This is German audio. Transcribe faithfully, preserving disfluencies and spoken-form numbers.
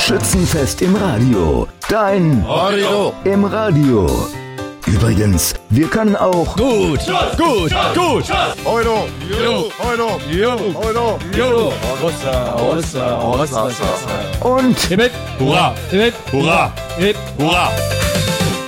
Schützenfest im Radio. Dein Radio im Radio. Übrigens, wir können auch gut, gut, gut. Euro, Jo, Euro, jo, Euro. jo. Rossa, Rossa, Rossa, und Hip, hip, hurra, hip, hurra, hip, hurra.